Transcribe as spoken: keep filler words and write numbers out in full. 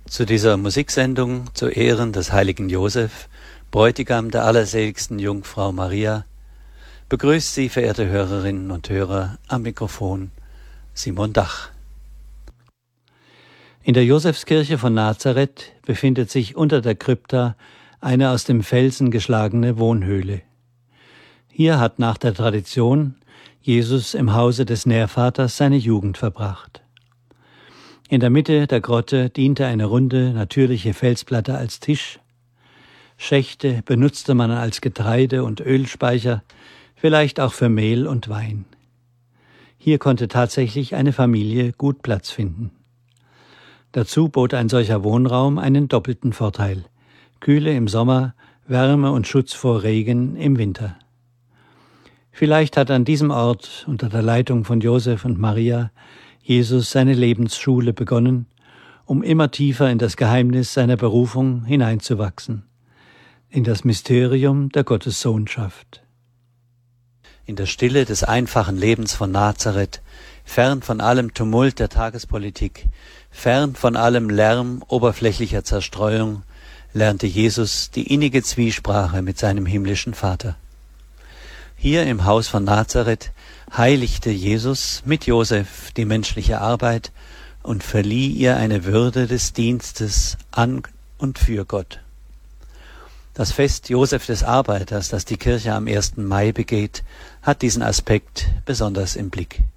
Zu dieser Musiksendung zu Ehren des heiligen Josef, Bräutigam der allerseligsten Jungfrau Maria, begrüßt Sie, verehrte Hörerinnen und Hörer, am Mikrofon Simon Dach. In der Josefskirche von Nazareth befindet sich unter der Krypta eine aus dem Felsen geschlagene Wohnhöhle. Hier hat nach der Tradition Jesus im Hause des Nährvaters seine Jugend verbracht. In der Mitte der Grotte diente eine runde, natürliche Felsplatte als Tisch. Schächte benutzte man als Getreide- und Ölspeicher, vielleicht auch für Mehl und Wein. Hier konnte tatsächlich eine Familie gut Platz finden. Dazu bot ein solcher Wohnraum einen doppelten Vorteil: Kühle im Sommer, Wärme und Schutz vor Regen im Winter. Vielleicht hat an diesem Ort unter der Leitung von Josef und Maria Jesus seine Lebensschule begonnen, um immer tiefer in das Geheimnis seiner Berufung hineinzuwachsen, in das Mysterium der Gottessohnschaft. In der Stille des einfachen Lebens von Nazareth, fern von allem Tumult der Tagespolitik, fern von allem Lärm oberflächlicher Zerstreuung, lernte Jesus die innige Zwiesprache mit seinem himmlischen Vater. Hier im Haus von Nazareth heiligte Jesus mit Josef die menschliche Arbeit und verlieh ihr eine Würde des Dienstes an und für Gott. Das Fest Josef des Arbeiters, das die Kirche am ersten Mai begeht, hat diesen Aspekt besonders im Blick.